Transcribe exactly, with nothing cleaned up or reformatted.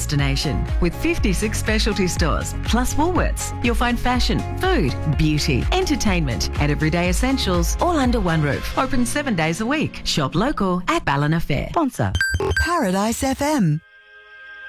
destination with fifty-six specialty stores plus Woolworths. You'll find fashion, food, beauty, entertainment and everyday essentials all under one roof. Open seven days a week. Shop local at Ballina Fair. Sponsor. Paradise F M.